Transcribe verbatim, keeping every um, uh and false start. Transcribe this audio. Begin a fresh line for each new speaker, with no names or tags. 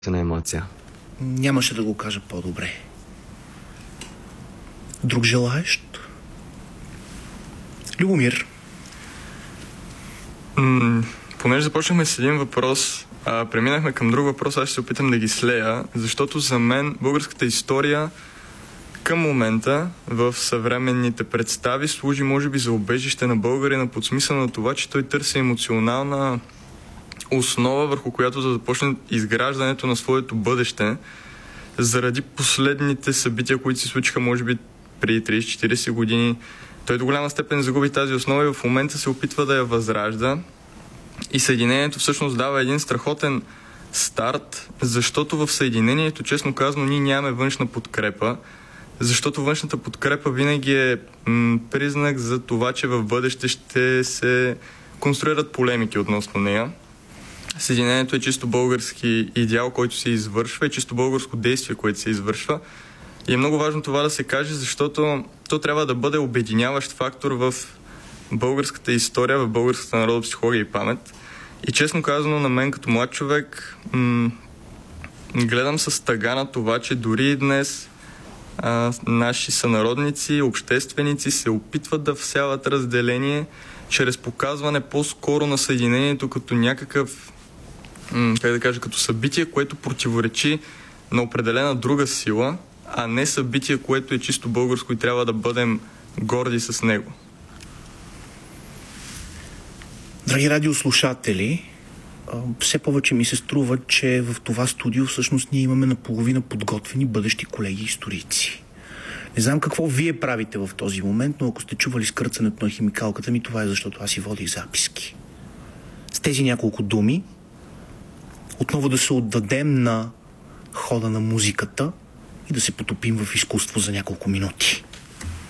на емоция.
Нямаше да го кажа по-добре. Друг желаещ? Любомир.
М- понеже започнахме с един въпрос, а преминахме към друг въпрос, аз ще се опитам да ги слея, защото за мен българската история към момента в съвременните представи служи може би за убежище на българина под смисъл на това, че той търси емоционална основа, върху която да започне изграждането на своето бъдеще заради последните събития, които се случиха може би преди трийсет-четирийсет години. Той до голяма степен загуби тази основа и в момента се опитва да я възражда. И Съединението всъщност дава един страхотен старт, защото в Съединението, честно казано, ние нямаме външна подкрепа, защото външната подкрепа винаги е м- признак за това, че в бъдеще ще се конструират полемики относно нея. Съединението е чисто български идеал, който се извършва, и чисто българско действие, което се извършва. И е много важно това да се каже, защото то трябва да бъде обединяващ фактор в българската история, в българската народопсихология и памет. И честно казано, на мен като млад човек м- гледам с тъга на това, че дори и днес а, наши сънародници, общественици се опитват да всяват разделение чрез показване по-скоро на Съединението като някакъв, м- как да кажа, като събитие, което противоречи на определена друга сила, а не събитие, което е чисто българско и трябва да бъдем горди с него.
Драги радиослушатели, все повече ми се струва, че в това студио всъщност ние имаме наполовина подготвени бъдещи колеги историци. Не знам какво вие правите в този момент, но ако сте чували скърцането на химикалката ми, това е защото аз си водих записки. С тези няколко думи отново да се отдадем на хода на музиката и да се потопим в изкуство за няколко минути.